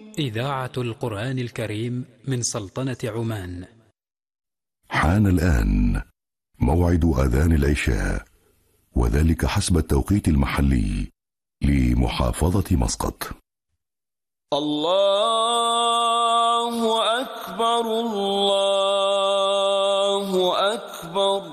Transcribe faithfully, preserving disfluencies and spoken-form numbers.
إذاعة القرآن الكريم من سلطنة عمان. حان الآن موعد أذان العشاء، وذلك حسب التوقيت المحلي لمحافظة مسقط. الله أكبر، الله أكبر.